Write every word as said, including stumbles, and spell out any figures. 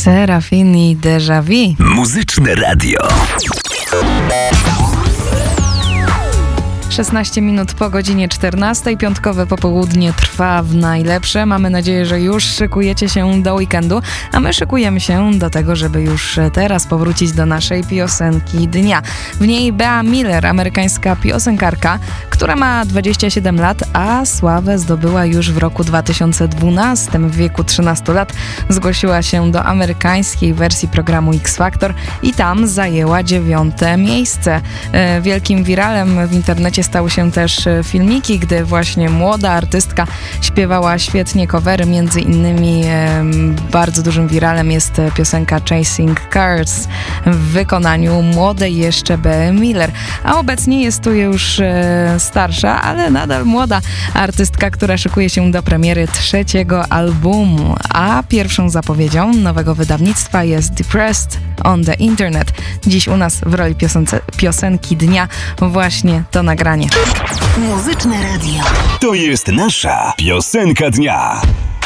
Serafin i Déjà Vu. Muzyczne radio. szesnaście minut po godzinie czternastej. Piątkowe popołudnie trwa w najlepsze. Mamy nadzieję, że już szykujecie się do weekendu, a my szykujemy się do tego, żeby już teraz powrócić do naszej piosenki dnia. W niej Bea Miller, amerykańska piosenkarka, która ma dwadzieścia siedem lat, a sławę zdobyła już w roku dwa tysiące dwunastym. W wieku trzynastu lat zgłosiła się do amerykańskiej wersji programu X Factor i tam zajęła dziewiąte miejsce. Wielkim wiralem w internecie stały się też filmiki, gdy właśnie młoda artystka śpiewała świetnie covery. Między innymi e, bardzo dużym wiralem jest piosenka Chasing Cars w wykonaniu młodej jeszcze Bea Miller. A obecnie jest tu już e, starsza, ale nadal młoda artystka, która szykuje się do premiery trzeciego albumu. A pierwszą zapowiedzią nowego wydawnictwa jest Depressed on the Internet. Dziś u nas w roli piosence, piosenki dnia właśnie to nagranie. Muzyczne radio. To jest nasza piosenka dnia.